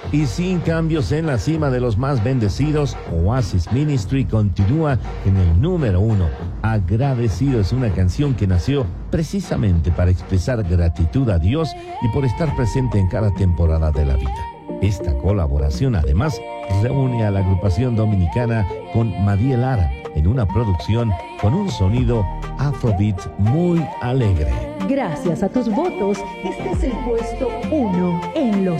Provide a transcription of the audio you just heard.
Y sin cambios en la cima de los más bendecidos, Oasis Ministry continúa en el número 1. Agradecido es una canción que nació precisamente para expresar gratitud a Dios y por estar presente en cada temporada de la vida. Esta colaboración además reúne a la agrupación dominicana con Madiel Lara en una producción con un sonido afrobeat muy alegre. Gracias a tus votos, este es el puesto 1 en los